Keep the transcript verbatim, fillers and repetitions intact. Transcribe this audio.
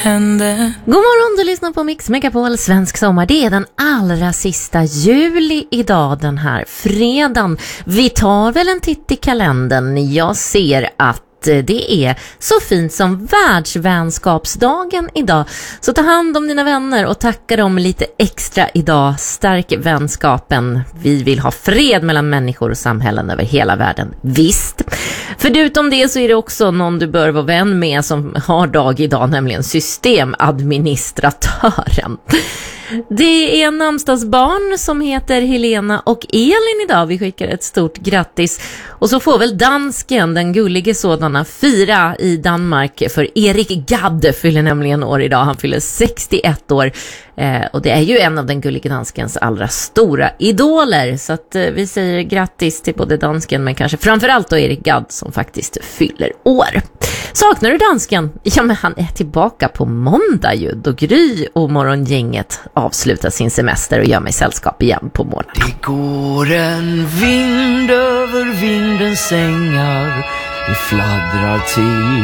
hände. God morgon, du lyssnar på Mix Megapol Svensk Sommar. Det är den allra sista juli idag, den här fredagen. Vi tar väl en titt i kalendern. Jag ser att det är så fint som världsvänskapsdagen idag. Så ta hand om dina vänner och tacka dem lite extra idag. Stärk vänskapen. Vi vill ha fred mellan människor och samhällen över hela världen. Visst. Förutom det så är det också någon du bör vara vän med som har dag idag, nämligen systemadministratören. Det är en namnsdagsbarn som heter Helena och Elin idag. Vi skickar ett stort grattis. Och så får väl dansken, den gullige sådana, fira i Danmark. För Erik Gadd fyller nämligen år idag. Han fyller sextioett år. Eh, och det är ju en av den gullige danskens allra stora idoler. Så att eh, vi säger grattis till både dansken, men kanske framförallt då Erik Gadd som faktiskt fyller år. Saknar du dansken? Ja, men han är tillbaka på måndag ju. Då Gry och morgongänget avslutar sin semester och gör mig sällskap igen på morgonen. Det går en vind över vindens sängar. Det fladdrar till